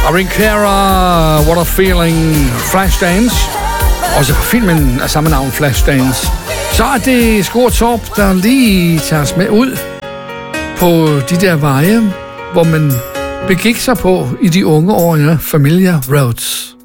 Irene Cara, What a Feeling, Flashdance. Også filmen af samme navn, Flashdance. Så er det Skåre Torp, der lige tager os med ud på de der veje, hvor man begik sig på i de unge år, ja, Familiar Roads.